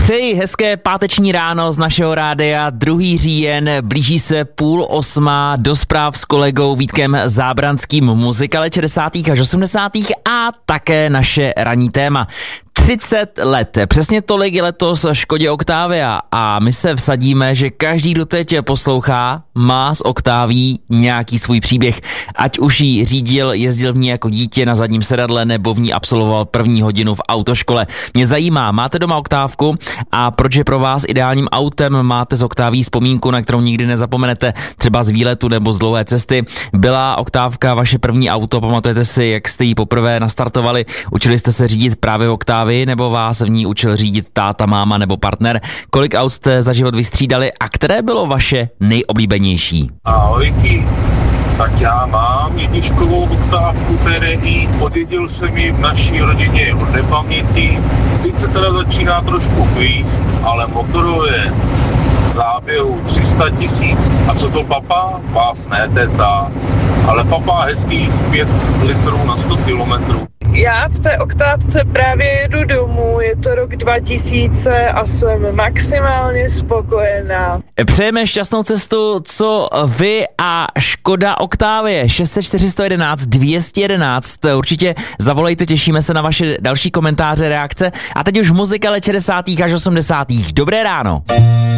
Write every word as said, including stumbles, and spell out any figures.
Přeji hezké páteční ráno z našeho rádia, druhý říjen, blíží se půl osma, do zpráv s kolegou Vítkem Zábranským, muzika let šedesátých až osmdesátých a také naše ranní téma. třicet let, přesně tolik je letos Škodě Octavia a my se vsadíme, že každý, kdo teď poslouchá, má s Octavií nějaký svůj příběh. Ať už ji řídil, jezdil v ní jako dítě na zadním sedadle nebo v ní absolvoval první hodinu v autoškole. Mě zajímá, máte doma oktávku a proč je pro vás ideálním autem? Máte z Octavií vzpomínku, na kterou nikdy nezapomenete, třeba z výletu nebo z dlouhé cesty? Byla oktávka vaše první auto, pamatujete si, jak jste ji poprvé nastartovali? Učili jste se řídit právě v Octavii, nebo vás v ní učil řídit táta, máma nebo partner? Kolik aut jste za život vystřídali a které bylo vaše nejoblíbenější? Ahojky, tak já mám jedničkovou oktávku T D I, podědil jsem ji v naší rodině od nepaměti, sice teda začíná trošku kvíst, ale motorové záběhu tři sta tisíc. A co to papa? Vás ne, teta, ale papa hezkých pět litrů na sto kilometrů. Já v té oktávce právě jedu domů, je to rok dva tisíce a jsem maximálně spokojená. Přejeme šťastnou cestu, co vy a Škoda Octavie šest set čtyři sta jedenáct dvě stě jedenáct. Určitě zavolejte, těšíme se na vaše další komentáře, reakce. A teď už muzika let šedesátých až osmdesátých. Dobré ráno.